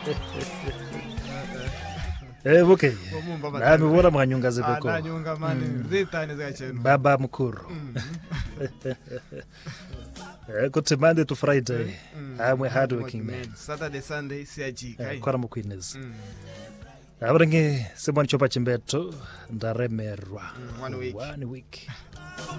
Okay. Nami wona manyunga zebeko. Anyunga mani zitani zakachenu. Baba mkuru. Kuthi Monday to Friday. I'm a hardworking man. Saturday Sunday siyajika. Kwara mukwineza. Abrange Simon Chopa Chimbeto ndaremerwa. 1 week. 1 week.